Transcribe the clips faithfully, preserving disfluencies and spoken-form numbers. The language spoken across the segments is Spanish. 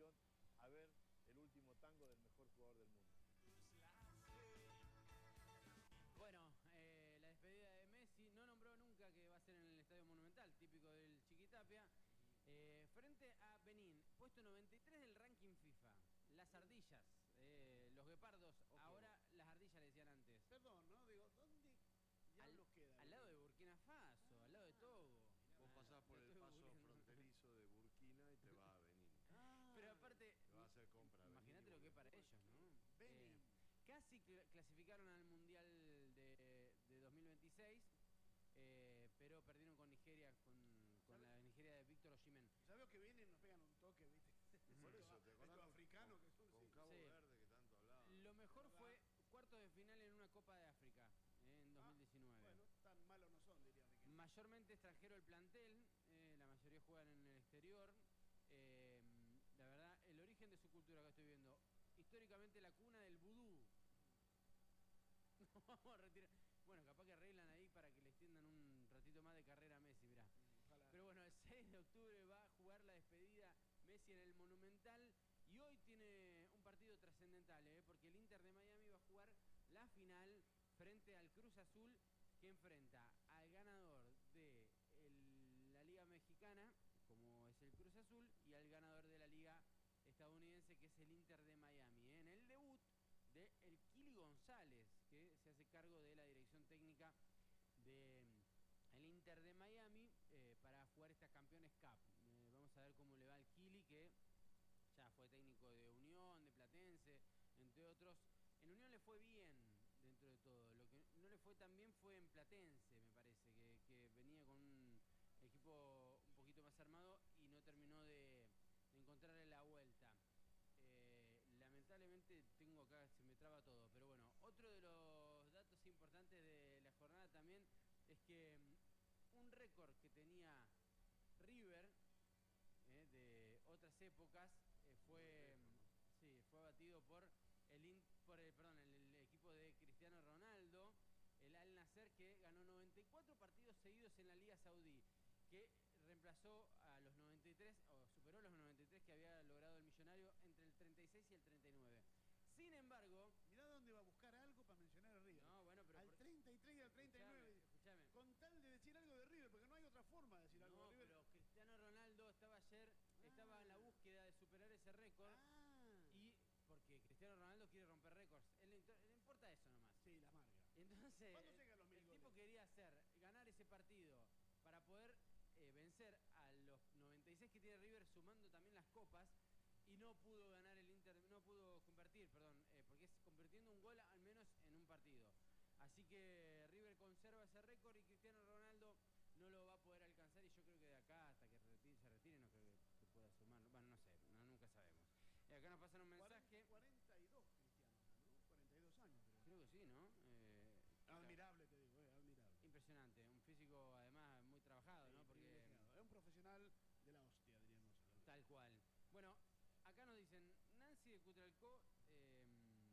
televisión a ver el último tango del mejor jugador del mundo. Bueno, eh, la despedida de Messi no nombró nunca que va a ser en el Estadio Monumental, típico del Chiquitapia. Eh, frente a Benín, puesto noventa y tres del ranking FIFA. Las ardillas, eh, los guepardos, okay. Ahora las ardillas le decían antes. Perdón, ¿no? Digo, ¿dónde diablos al, queda? Al lado de Burkina Faso, ah, al lado de Togo. Vos ah, pasás por el paso fronterizo de Burkina y te vas a Benín. Ah, pero aparte, te vas a hacer compra. Imagínate lo que es para ellos, ¿no? Benín. Eh, casi cl clasificaron al Mundial de, de dos mil veintiséis. Eh, pero perdieron con Nigeria, con, con la Nigeria de Víctor Osimhen. ¿Sabes que vienen y nos pegan un toque, viste? Por eso, te acordás con, africano con, que son, con sí. Cabo sí. Verde que tanto hablaban. Lo mejor fue cuartos de final en una Copa de África, eh, en dos mil diecinueve. Ah, bueno, tan malos no son, diría Riquelme. Mayormente extranjero el plantel, eh, la mayoría juegan en el exterior. Eh, la verdad, el origen de su cultura que estoy viendo, históricamente la cuna del vudú. No, vamos a retirar. Bueno, capaz que arreglan ahí para que le extiendan un ratito más de carrera a Messi, mirá. Ojalá. Pero bueno, el seis de octubre va a jugar la despedida Messi en el Monumental. Y hoy tiene un partido trascendental, ¿eh? Porque el Inter de Miami va a jugar la final frente al Cruz Azul, que enfrenta al ganador de el, la Liga Mexicana, como es el Cruz Azul, y al ganador de la Liga Estadounidense, que es el Inter de Miami, ¿eh? En el debut de el Kili González, que se hace cargo de la dirección técnica de el Inter de Miami eh, para jugar esta Campeones Cup. Eh, vamos a ver cómo le va al Kili, que ya fue técnico de Unión, de Platense, entre otros. En Unión le fue bien dentro de todo. Lo que no le fue tan bien fue en Platense, me parece, que, que venía con un equipo un poquito más armado y no terminó de, de encontrarle la vuelta. Eh, lamentablemente tengo acá, se me traba todo, pero bueno, otro de los datos importantes de la jornada también es que un récord que tenía River eh, de otras épocas eh, fue, sí, fue batido por el, por el, perdón, el, el equipo de Cristiano Ronaldo, el Al Nassr, que ganó noventa y cuatro partidos seguidos en la Liga Saudí, que reemplazó a los noventa y tres, o superó los noventa y tres que había logrado el millonario entre el treinta y seis y el treinta y nueve. Sin embargo... Mirá dónde va a buscar algo para mencionar a River. No, bueno, pero... Al por... treinta y tres y al treinta y nueve. Escuchame, escuchame. Con tal de decir algo de River, porque no hay otra forma de decir no, algo de River. pero Cristiano Ronaldo estaba ayer, ah. estaba en la búsqueda de superar ese récord. Ah. Y... porque Cristiano Ronaldo quiere romper récords. Él le, le importa eso nomás. Sí, la marca. Entonces, ¿cuándo llegan los mil el goles? tipo quería hacer, ganar ese partido para poder eh, vencer a los noventa y seis que tiene River, sumando también las copas, y no pudo ganar el Inter, no pudo convertir, perdón, eh, porque es convirtiendo un gol al menos en un partido. Así que River conserva ese récord y Cristiano Ronaldo no lo va a poder alcanzar, y yo creo que de acá hasta que retire, se retire no creo que, que pueda sumarlo. Bueno, no sé, no, nunca sabemos. Y acá nos pasan un mensaje. cuarenta y dos cristianos, ¿no? cuarenta y dos años, creo. Creo que sí, ¿no? Eh, admirable, te digo, eh, admirable. Impresionante, un físico además muy trabajado, sí, ¿no? Porque es un profesional de la hostia, diríamos. Tal cual. Bueno, acá nos dicen, Nancy de Cutralcó, eh,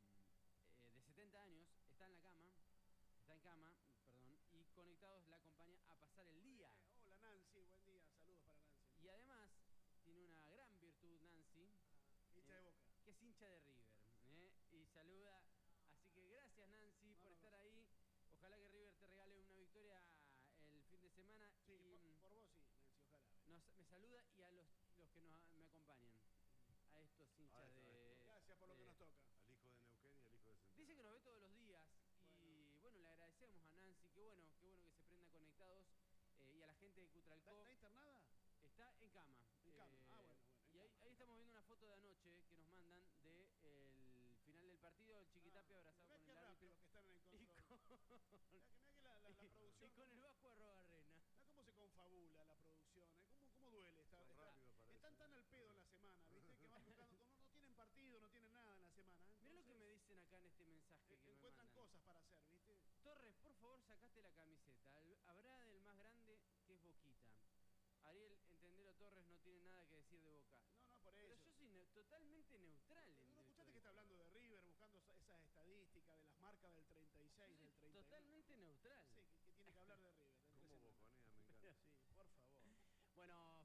eh, de setenta años, está en la cama, está en cama, perdón, y Conectados la acompaña a pasar el día. Eh, hola Nancy, buen día, saludos para Nancy. Y además tiene una gran virtud, Nancy. Hincha eh, de Boca. Que es hincha de River. Eh, y saluda. Así que gracias, Nancy, no, por no, estar no. ahí. Ojalá que River te regale una victoria el fin de semana. Sí, y, por, por vos sí, Nancy, ojalá. Nos, me saluda y a los, los que nos, me acompañan. A estos hinchas ah, de... Gracias por lo de, que nos toca. Al hijo de Neuquén y al hijo de Central. Dice que nos ve todos los días. Y bueno, bueno le agradecemos a Nancy. Qué bueno, qué bueno que se prenda Conectados. Eh, y a la gente de Cutralcó. ¿Está, está internada? Está en cama. En cama, eh, ah, bueno, bueno. Y ahí, ahí estamos viendo una foto de anoche que nos mandan del de final del partido, el Chiquitapia ah, abrazado con el árbitro. Que están en el control. Y con, mirá que, mirá que la, la, la producción, y con el Vasco Arrobarrena. Mirá cómo se confabula la producción, ¿eh? ¿Cómo, cómo duele? Está, está, rápido parece, están tan al pedo en la semana, ¿viste? Que van buscando, no, no tienen partido, no tienen nada en la semana. Entonces, mirá lo que me dicen acá en este mensaje eh, que encuentran me mandan. cosas para hacer, ¿viste? Torres, por favor, sacaste la camiseta. Habrá del más grande que es Boquita. Ariel, entendelo, Torres no tiene nada que decir de Boca. No, no, por eso. Pero yo soy ne totalmente neutral. ¿No, no escuchaste que está hablando de River, buscando esas estadísticas de las marcas del treinta y seis, del treinta y nueve? Totalmente neutral. Sí, que, que tiene que hablar de River. Como boconea, me encanta. Sí, por favor. Bueno...